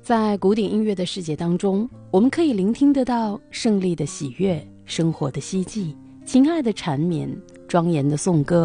在古典音乐的世界当中，我们可以聆听得到胜利的喜悦、生活的希冀、情爱的缠绵、庄严的颂歌，